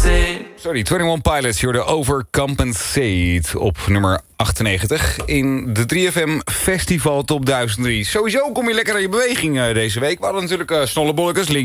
Sorry, 21 Pilots, je hoorde Overcompensate op nummer 98 in de 3FM Festival Top 1003. Sowieso kom je lekker aan je beweging deze week. We hadden natuurlijk snollebolletjes links.